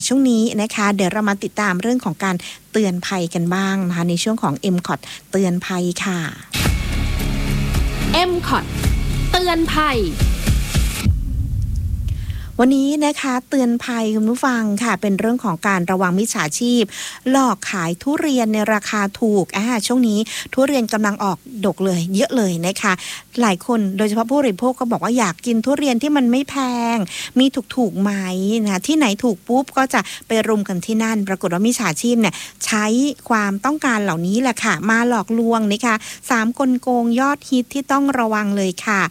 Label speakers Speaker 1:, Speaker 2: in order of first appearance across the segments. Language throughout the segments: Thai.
Speaker 1: ช่วงนี้นะคะเดี๋ยวเรามาติดตามเรื่องของการเตือนภัยกันบ้างนะคะในช่วงของ MCOT เตือนภัยค่ะ
Speaker 2: MCOT เตือนภัย
Speaker 1: วันนี้นะคะเตือนภัยคุณผู้ฟังค่ะเป็นเรื่องของการระวังมิจฉาชีพหลอกขายทุเรียนในราคาถูกช่วงนี้ทุเรียนกำลังออกดกเลยเยอะเลยนะคะหลายคนโดยเฉพาะผู้บริโภคก็บอกว่าอยากกินทุเรียนที่มันไม่แพงมีถูกๆไหมนะที่ไหนถูกปุ๊บก็จะไปรุมกันที่นั่นปรากฏว่ามิจฉาชีพเนี่ยใช้ความต้องการเหล่านี้แหละค่ะมาหลอกลวงนะคะ3กลโกงยอดฮิตที่ต้องระวังเลยค่ะ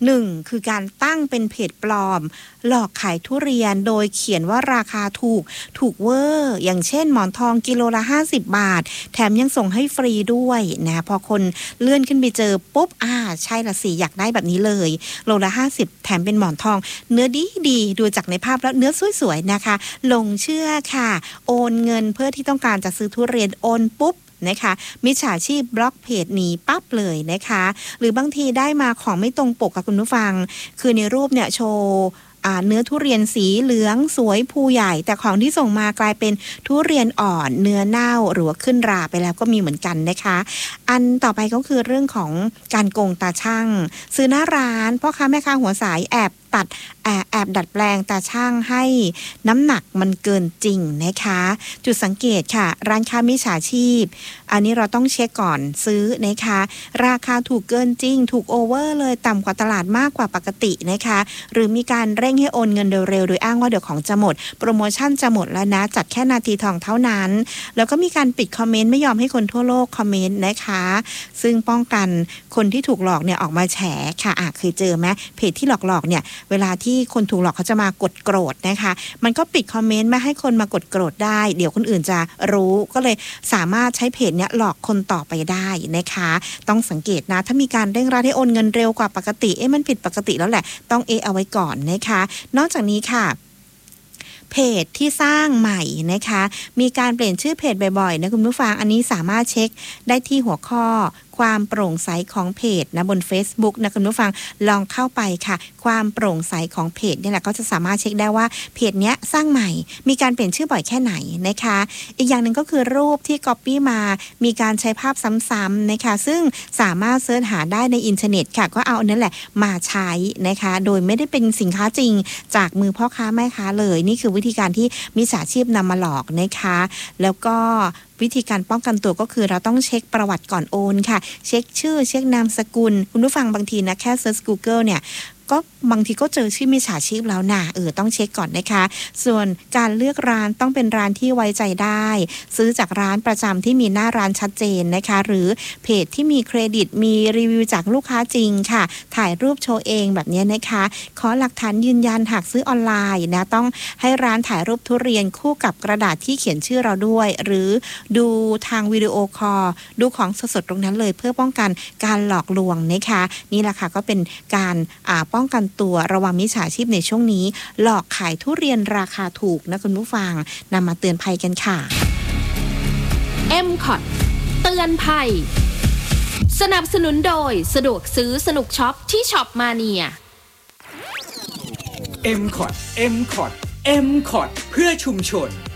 Speaker 1: 1คือการตั้งเป็นเพจปลอมหลอกขายทุเรียนโดยเขียนว่าราคาถูกเวอร์อย่างเช่นหมอนทองกิโลละ50 บาทแถมยังส่งให้ฟรีด้วยนะพอคนเลื่อนขึ้นไปเจอปุ๊บใช่ละสิอยากได้แบบนี้เลยโลละ50แถมเป็นหมอนทองเนื้อดีดูจากในภาพแล้วเนื้อสวยๆนะคะหลงเชื่อค่ะโอนเงินเพื่อที่ต้องการจะซื้อทุเรียนโอนปุ๊บนะคะมิจฉาชีพบล็อกเพจหนีปั๊บเลยนะคะหรือบางทีได้มาของไม่ตรงปกกับคุณผู้ฟังคือในรูปเนี่ยโชว์เนื้อทุเรียนสีเหลืองสวยภูใหญ่แต่ของที่ส่งมากลายเป็นทุเรียนอ่อนเนื้อเน่าหรือว่าขึ้นราไปแล้วก็มีเหมือนกันนะคะอันต่อไปก็คือเรื่องของการโกงตาช่างซื้อหน้าร้านพ่อค้าแม่ค้าหัวสายแอบดัดแปลงตาช่างให้น้ำหนักมันเกินจริงนะคะจุดสังเกตค่ะร้านค้ามิจฉาชีพอันนี้เราต้องเช็คก่อนซื้อนะคะราคาถูกเกินจริงถูกโอเวอร์เลยต่ำกว่าตลาดมากกว่าปกตินะคะหรือมีการเร่งให้โอนเงินเร็วๆโดยอ้างว่าเดี๋ยวของจะหมดโปรโมชั่นจะหมดแล้วนะจัดแค่นาทีทองเท่านั้นแล้วก็มีการปิดคอมเมนต์ไม่ยอมให้คนทั่วโลกคอมเมนต์นะคะซึ่งป้องกันคนที่ถูกหลอกเนี่ยออกมาแฉค่ะเคยเจอไหมเพจที่หลอกเนี่ยเวลาที่คนถูกหลอกเขาจะมากดโกรธนะคะมันก็ปิดคอมเมนต์ไม่ให้คนมากดโกรธได้เดี๋ยวคนอื่นจะรู้ก็เลยสามารถใช้เพจเนี้ยหลอกคนต่อไปได้นะคะต้องสังเกตนะถ้ามีการเร่งรัดให้โอนเงินเร็วกว่าปกติมันผิดปกติแล้วแหละต้องเอาไว้ก่อนนะคะนอกจากนี้ค่ะเพจที่สร้างใหม่นะคะมีการเปลี่ยนชื่อเพจบ่อยๆนะคุณผู้ฟังอันนี้สามารถเช็คได้ที่หัวข้อความโปร่งใสของเพจนะบน Facebook นะคุณผู้ฟังลองเข้าไปค่ะความโปร่งใสของเพจนี่แหละก็จะสามารถเช็คได้ว่าเพจเนี้ยสร้างใหม่มีการเปลี่ยนชื่อบ่อยแค่ไหนนะคะอีกอย่างหนึ่งก็คือรูปที่ Copy มามีการใช้ภาพซ้ำๆนะคะซึ่งสามารถเสิร์ชหาได้ในอินเทอร์เน็ตค่ะก็เอาอันนั้นแหละมาใช้นะคะโดยไม่ได้เป็นสินค้าจริงจากมือพ่อค้าแม่ค้าเลยนี่คือวิธีการที่มิจฉาชีพนำมาหลอกนะคะแล้วก็วิธีการป้องกันตัวก็คือเราต้องเช็คประวัติก่อนโอนค่ะเช็คชื่อเช็คนามสกุลคุณผู้ฟังบางทีนะแค่เซิร์ช Google เนี่ยก็บางทีก็เจอชื่อมิจฉาชีพแล้วนะต้องเช็คก่อนนะคะส่วนการเลือกร้านต้องเป็นร้านที่ไว้ใจได้ซื้อจากร้านประจำที่มีหน้าร้านชัดเจนนะคะหรือเพจที่มีเครดิตมีรีวิวจากลูกค้าจริงค่ะถ่ายรูปโชว์เองแบบนี้นะคะขอหลักฐานยืนยันหากซื้อออนไลน์นะต้องให้ร้านถ่ายรูปทุเรียนคู่กับกระดาษที่เขียนชื่อเราด้วยหรือดูทางวิดีโอคอลดูของสดๆตรงนั้นเลยเพื่อป้องกันการหลอกลวงนะคะนี่แหละค่ะก็เป็นการป้องกันตัวระวังมิจฉาชีพในช่วงนี้หลอกขายทุเรียนราคาถูกนะคุณผู้ฟังนำมาเตือนภัยกันค่ะ
Speaker 2: MCOT เตือนภัยสนับสนุนโดยสะดวกซื้อสนุกช็อปที่ช็อปมาเนีย
Speaker 3: MCOT เพื่อชุมชน